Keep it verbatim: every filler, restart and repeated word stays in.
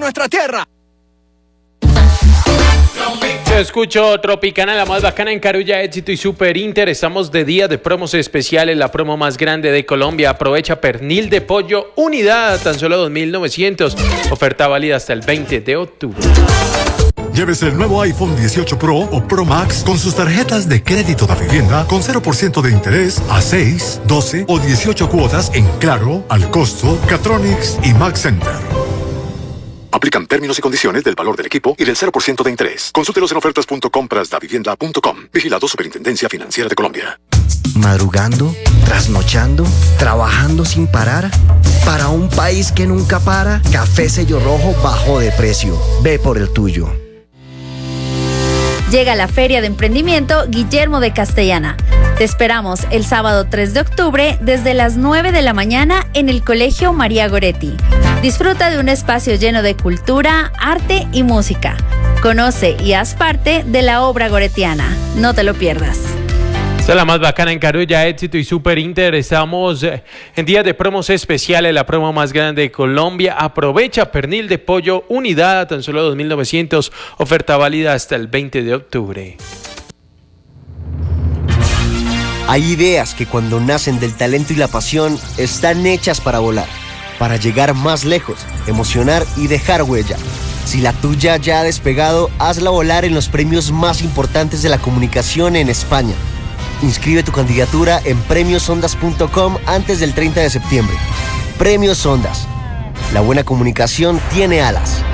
nuestra tierra. Yo escucho Tropicana, la más bacana en Carulla, Éxito y Super Inter. Estamos de día de promos especiales, la promo más grande de Colombia. Aprovecha pernil de pollo unidad a tan solo dos mil novecientos. Oferta válida hasta el veinte de octubre. Llévese el nuevo iPhone dieciocho Pro o Pro Max con sus tarjetas de crédito de vivienda con cero por ciento de interés a seis, doce o dieciocho cuotas en Claro, Al Costo, Catronics y Max Center. Aplican términos y condiciones del valor del equipo y del cero por ciento de interés. Consúltelos en ofertas punto compras da vivienda punto com. Vigilado Superintendencia Financiera de Colombia. Madrugando, trasnochando, trabajando sin parar. Para un país que nunca para, Café Sello Rojo bajó de precio. Ve por el tuyo. Llega la Feria de Emprendimiento Guillermo de Castellana. Te esperamos el sábado tres de octubre desde las nueve de la mañana en el Colegio María Goretti. Disfruta de un espacio lleno de cultura, arte y música. Conoce y haz parte de la obra goretiana. No te lo pierdas. Esta es la más bacana en Carulla, Éxito y Super Inter. Estamos en días de promos especiales, la promo más grande de Colombia. Aprovecha pernil de pollo unidad a tan solo dos mil novecientos. Oferta válida hasta el veinte de octubre. Hay ideas que cuando nacen del talento y la pasión están hechas para volar, para llegar más lejos, emocionar y dejar huella. Si la tuya ya ha despegado, hazla volar en los premios más importantes de la comunicación en España. Inscribe tu candidatura en premios ondas punto com antes del treinta de septiembre. Premios Ondas. La buena comunicación tiene alas.